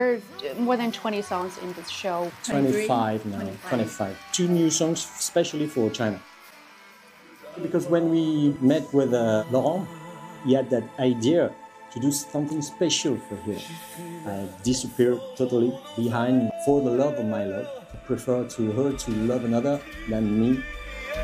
More than 20 songs in this show. 25 now, 25. 2 new songs especially for China. Because when we met with Laurent, he had that idea to do something special for him. I disappeared totally behind For the Love of My Love. I prefer to her to love another than me